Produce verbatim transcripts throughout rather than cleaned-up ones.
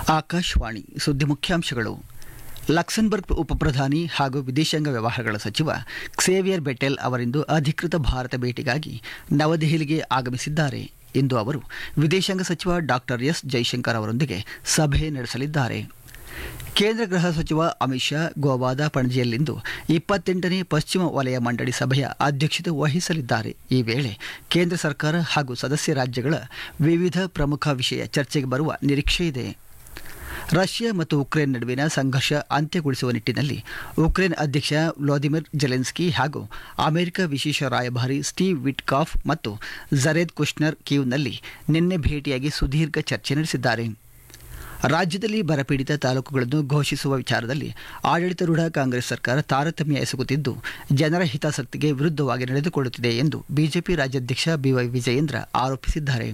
ಆಕಾಶವಾಣಿ ಸುದ್ದಿ ಮುಖ್ಯಾಂಶಗಳು. ಲಕ್ಸೆಂಬರ್ಗ್ ಉಪಪ್ರಧಾನಿ ಹಾಗೂ ವಿದೇಶಾಂಗ ವ್ಯವಹಾರಗಳ ಸಚಿವ ಕ್ಸೇವಿಯರ್ ಬೆಟೆಲ್ ಅವರಿಂದು ಅಧಿಕೃತ ಭಾರತ ಭೇಟಿಗಾಗಿ ನವದೆಹಲಿಗೆ ಆಗಮಿಸಿದ್ದಾರೆ. ಇಂದು ಅವರು ವಿದೇಶಾಂಗ ಸಚಿವ ಡಾಕ್ಟರ್ ಎಸ್ ಜೈಶಂಕರ್ ಅವರೊಂದಿಗೆ ಸಭೆ ನಡೆಸಲಿದ್ದಾರೆ. ಕೇಂದ್ರ ಗೃಹ ಸಚಿವ ಅಮಿತ್ ಶಾ ಗೋವಾದ ಪಣಜಿಯಲ್ಲಿಂದು ಇಪ್ಪತ್ತೆಂಟನೇ ಪಶ್ಚಿಮ ವಲಯ ಮಂಡಳಿ ಸಭೆಯ ಅಧ್ಯಕ್ಷತೆ ವಹಿಸಲಿದ್ದಾರೆ. ಈ ವೇಳೆ ಕೇಂದ್ರ ಸರ್ಕಾರ ಹಾಗೂ ಸದಸ್ಯ ರಾಜ್ಯಗಳ ವಿವಿಧ ಪ್ರಮುಖ ವಿಷಯ ಚರ್ಚೆಗೆ ಬರುವ ನಿರೀಕ್ಷೆ ಇದೆ. ರಷ್ಯಾ ಮತ್ತು ಉಕ್ರೇನ್ ನಡುವಿನ ಸಂಘರ್ಷ ಅಂತ್ಯಗೊಳಿಸುವ ನಿಟ್ಟಿನಲ್ಲಿ ಉಕ್ರೇನ್ ಅಧ್ಯಕ್ಷ ವ್ಲಾದಿಮಿರ್ ಜೆಲೆನ್ಸ್ಕಿ ಹಾಗೂ ಅಮೆರಿಕ ವಿಶೇಷ ರಾಯಭಾರಿ ಸ್ಟೀವ್ ವಿಟ್ಕಾಫ್ ಮತ್ತು ಜರೇದ್ ಕುಶ್ನರ್ ಕೀವ್ನಲ್ಲಿ ನಿನ್ನೆ ಭೇಟಿಯಾಗಿ ಸುದೀರ್ಘ ಚರ್ಚೆ ನಡೆಸಿದ್ದಾರೆ. ರಾಜ್ಯದಲ್ಲಿ ಬರಪೀಡಿತ ತಾಲೂಕುಗಳನ್ನು ಘೋಷಿಸುವ ವಿಚಾರದಲ್ಲಿ ಆಡಳಿತಾರೂಢ ಕಾಂಗ್ರೆಸ್ ಸರ್ಕಾರ ತಾರತಮ್ಯ ಎಸಗುತ್ತಿದ್ದು ಜನರ ಹಿತಾಸಕ್ತಿಗೆ ವಿರುದ್ಧವಾಗಿ ನಡೆದುಕೊಳ್ಳುತ್ತಿದೆ ಎಂದು ಬಿಜೆಪಿ ರಾಜ್ಯಾಧ್ಯಕ್ಷ ಬಿವೈ ವಿಜಯೇಂದ್ರ ಆರೋಪಿಸಿದ್ದಾರೆ.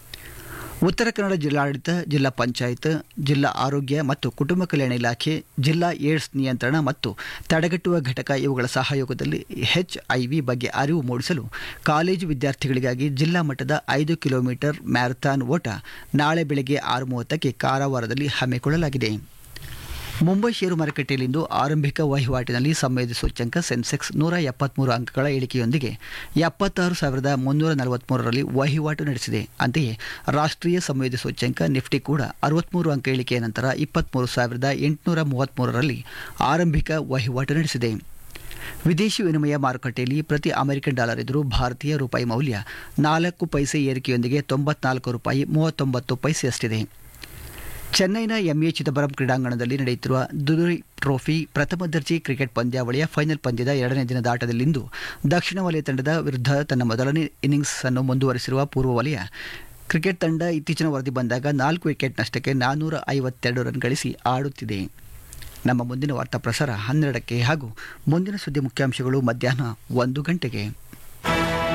ಉತ್ತರ ಕನ್ನಡ ಜಿಲ್ಲಾಡಳಿತ, ಜಿಲ್ಲಾ ಪಂಚಾಯತ್, ಜಿಲ್ಲಾ ಆರೋಗ್ಯ ಮತ್ತು ಕುಟುಂಬ ಕಲ್ಯಾಣ ಇಲಾಖೆ, ಜಿಲ್ಲಾ ಏಡ್ಸ್ ನಿಯಂತ್ರಣ ಮತ್ತು ತಡೆಗಟ್ಟುವ ಘಟಕ ಇವುಗಳ ಸಹಯೋಗದಲ್ಲಿ ಎಚ್ಐವಿ ಬಗ್ಗೆ ಅರಿವು ಮೂಡಿಸಲು ಕಾಲೇಜು ವಿದ್ಯಾರ್ಥಿಗಳಿಗಾಗಿ ಜಿಲ್ಲಾ ಮಟ್ಟದ ಐದು ಕಿಲೋಮೀಟರ್ ಮ್ಯಾರಥಾನ್ ಓಟ ನಾಳೆ ಬೆಳಗ್ಗೆ ಆರು ಮೂವತ್ತಕ್ಕೆ ಕಾರವಾರದಲ್ಲಿ ಹಮ್ಮಿಕೊಳ್ಳಲಾಗಿದೆ. ಮುಂಬೈ ಷೇರು ಮಾರುಕಟ್ಟೆಯಲ್ಲಿಂದು ಆರಂಭಿಕ ವಹಿವಾಟಿನಲ್ಲಿ ಸಂವೇದಿ ಸೂಚ್ಯಂಕ ಸೆನ್ಸೆಕ್ಸ್ ನೂರ ಎಪ್ಪತ್ಮೂರು ಅಂಕಗಳ ಇಳಿಕೆಯೊಂದಿಗೆ ಎಪ್ಪತ್ತಾರು ಸಾವಿರದ ಮುನ್ನೂರ ನಲವತ್ಮೂರರಲ್ಲಿ ವಹಿವಾಟು ನಡೆಸಿದೆ. ಅಂತೆಯೇ ರಾಷ್ಟ್ರೀಯ ಸಂವೇದಿ ಸೂಚ್ಯಂಕ ನಿಫ್ಟಿ ಕೂಡ ಅರವತ್ಮೂರು ಅಂಕ ಇಳಿಕೆಯ ನಂತರ ಇಪ್ಪತ್ತ್ಮೂರು ಸಾವಿರದ ಎಂಟುನೂರ ಮೂವತ್ತ್ಮೂರರಲ್ಲಿ ಆರಂಭಿಕ ವಹಿವಾಟು ನಡೆಸಿದೆ. ವಿದೇಶಿ ವಿನಿಮಯ ಮಾರುಕಟ್ಟೆಯಲ್ಲಿ ಪ್ರತಿ ಅಮೆರಿಕನ್ ಡಾಲರ್ ಎದುರು ಭಾರತೀಯ ರೂಪಾಯಿ ಮೌಲ್ಯ ನಾಲ್ಕು ಪೈಸೆ ಏರಿಕೆಯೊಂದಿಗೆ ತೊಂಬತ್ನಾಲ್ಕು ರೂಪಾಯಿ ಮೂವತ್ತೊಂಬತ್ತು ಪೈಸೆಯಷ್ಟಿದೆ. ಚೆನ್ನೈನ ಎಂಎ ಚಿದಂಬರಂ ಕ್ರೀಡಾಂಗಣದಲ್ಲಿ ನಡೆಯುತ್ತಿರುವ ದುದುರಿ ಟ್ರೋಫಿ ಪ್ರಥಮ ದರ್ಜೆ ಕ್ರಿಕೆಟ್ ಪಂದ್ಯಾವಳಿಯ ಫೈನಲ್ ಪಂದ್ಯದ ಎರಡನೇ ದಿನದ ಆಟದಲ್ಲಿಂದು ದಕ್ಷಿಣ ವಲಯ ತಂಡದ ವಿರುದ್ಧ ತನ್ನ ಮೊದಲನೇ ಇನ್ನಿಂಗ್ಸ್ ಅನ್ನು ಮುಂದುವರಿಸಿರುವ ಪೂರ್ವ ವಲಯ ಕ್ರಿಕೆಟ್ ತಂಡ ಇತ್ತೀಚಿನ ವರದಿ ಬಂದಾಗ ನಾಲ್ಕು ವಿಕೆಟ್ ನಷ್ಟಕ್ಕೆ ನಾನ್ನೂರ ಐವತ್ತೆರಡು ರನ್ ಗಳಿಸಿ ಆಡುತ್ತಿದೆ. ನಮ್ಮ ಮುಂದಿನ ವಾರ್ತಾ ಪ್ರಸಾರ ಹನ್ನೆರಡಕ್ಕೆ ಹಾಗೂ ಮುಂದಿನ ಸುದ್ದಿ ಮುಖ್ಯಾಂಶಗಳು ಮಧ್ಯಾಹ್ನ ಒಂದು ಗಂಟೆಗೆ.